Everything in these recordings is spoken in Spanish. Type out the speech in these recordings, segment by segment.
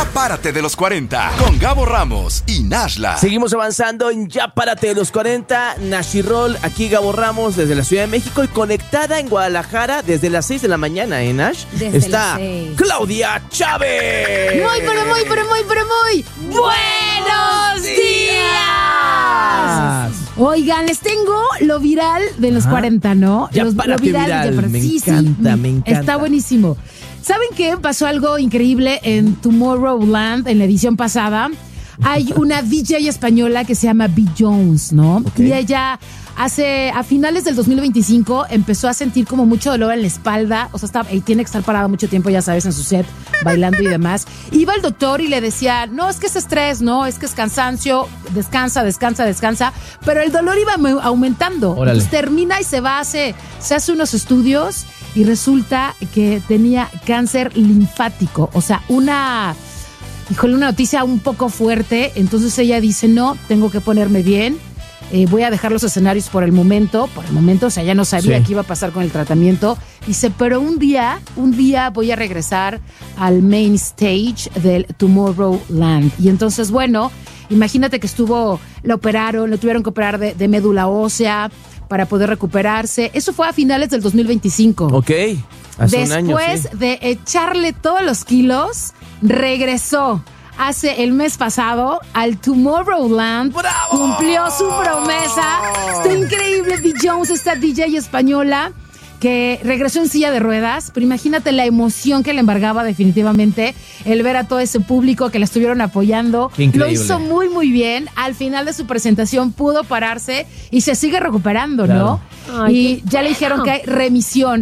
Párate de los 40 con Gabo Ramos y Nashla. Seguimos avanzando en Ya Párate de los 40. Nash-y-Roll, aquí Gabo Ramos desde la Ciudad de México y conectada en Guadalajara desde las 6 de la mañana, Nash. Desde está las 6. Claudia Chávez. Muy buenos días. Oigan, les tengo lo viral de los 40, ¿no? Ya lo párate viral. Me encanta. Está buenísimo. ¿Saben qué? Pasó algo increíble en Tomorrowland en la edición pasada. Hay una DJ española que se llama B. Jones, ¿no? Okay. Y ella a finales del 2025 empezó a sentir como mucho dolor en la espalda. O sea, tiene que estar parada mucho tiempo, ya sabes, en su set, bailando y demás. Iba al doctor y le decía, no, es que es estrés, no, es que es cansancio, descansa. Pero el dolor iba aumentando. Órale. Entonces termina y se hace unos estudios y resulta que tenía cáncer linfático. O sea, una noticia un poco fuerte. Entonces ella dice, no, tengo que ponerme bien. Voy a dejar los escenarios por el momento, o sea, ya no sabía qué iba a pasar con el tratamiento. Dice, pero un día voy a regresar al main stage del Tomorrowland. Y entonces, bueno, imagínate que lo tuvieron que operar de médula ósea para poder recuperarse. Eso fue a finales del 2025. Ok, hace un año, Después de echarle todos los kilos, regresó hace el mes pasado al Tomorrowland. ¡Bravo! Cumplió su promesa. Está increíble. B. Jones, esta DJ española que regresó en silla de ruedas, pero imagínate la emoción que le embargaba definitivamente el ver a todo ese público que la estuvieron apoyando. Qué increíble. Lo hizo muy, muy bien. Al final de su presentación pudo pararse y se sigue recuperando, claro, ¿no? Ay, Y ya le dijeron que hay remisión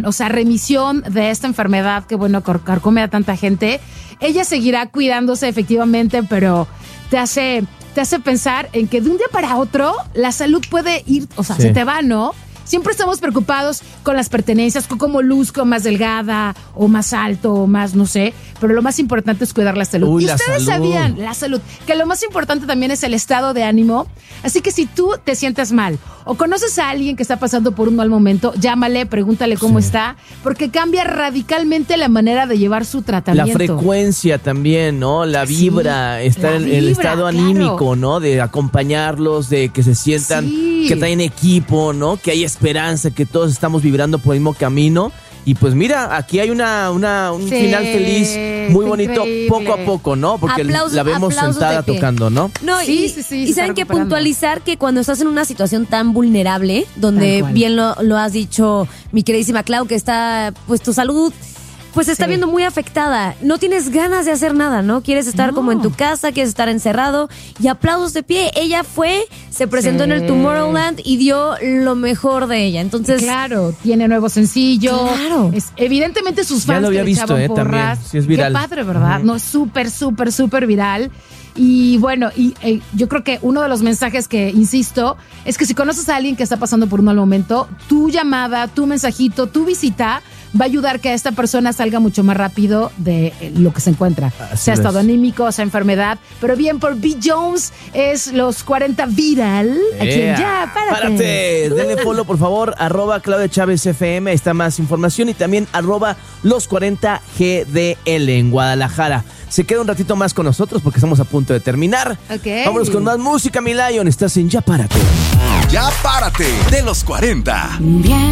de esta enfermedad que, bueno, carcome a tanta gente. Ella seguirá cuidándose efectivamente, pero te hace pensar en que de un día para otro la salud puede ir, o sea, se te va, ¿no? Siempre estamos preocupados con las pertenencias, con cómo luzco, más delgada o más alto o más, no sé, pero lo más importante es cuidar la salud. Uy, y la ustedes salud. sabían, la salud, que lo más importante también es el estado de ánimo. Así que si tú te sientes mal o conoces a alguien que está pasando por un mal momento, llámale, pregúntale cómo está, porque cambia radicalmente la manera de llevar su tratamiento. La frecuencia también, ¿no? La vibra, está en el estado anímico, ¿no? De acompañarlos, de que se sientan que traen equipo, ¿no? Que hay esperanza, que todos estamos vibrando por el mismo camino. Y pues mira, aquí hay un final feliz, muy bonito, increíble. poco a poco, ¿no? Porque la vemos sentada tocando, ¿no? No, Sí, y saben que puntualizar que cuando estás en una situación tan vulnerable, donde bien lo has dicho mi queridísima Clau, que está, pues tu salud pues se está viendo muy afectada. No tienes ganas de hacer nada, ¿no? Quieres estar como en tu casa, quieres estar encerrado. Y aplausos de pie. Ella se presentó en el Tomorrowland y dio lo mejor de ella. Entonces, claro, tiene nuevo sencillo. Claro. Evidentemente sus fans ya lo había visto, echaban porras. también. Sí, es viral. Qué padre, ¿verdad? No, es súper viral. Y bueno, yo creo que uno de los mensajes que, insisto, es que si conoces a alguien que está pasando por un mal momento, tu llamada, tu mensajito, tu visita va a ayudar que esta persona salga mucho más rápido de lo que se encuentra. Así sea estado es. anímico, sea enfermedad. Pero bien, por B. Jones es los 40 viral. Aquí en Ya, párate. Denle follow, por favor, @Claudia Chávez FM, ahí está más información. Y también @los 40 GDL en Guadalajara. Se queda un ratito más con nosotros porque estamos a punto de terminar. Ok. Vámonos con más música, mi Lion. Estás en Ya Párate. Ya Párate de los 40. Bien.